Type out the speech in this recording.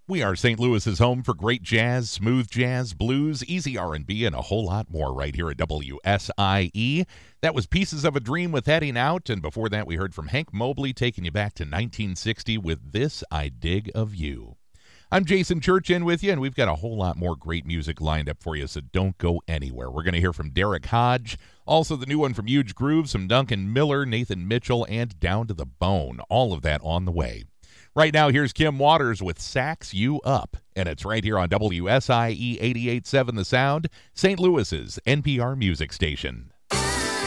We are St. Louis's home for great jazz, smooth jazz, blues, easy R&B, and a whole lot more right here at WSIE. That was Pieces of a Dream with Heading Out, and before that we heard from Hank Mobley taking you back to 1960 with This I Dig of You. I'm Jason Church in with you, and we've got a whole lot more great music lined up for you, so don't go anywhere. We're going to hear from Derek Hodge, also the new one from Huge Groove, some Duncan Miller, Nathan Mitchell, and Down to the Bone. All of that on the way. Right now, here's Kim Waters with Sax You Up, and it's right here on WSIE 88.7 The Sound, St. Louis's NPR music station.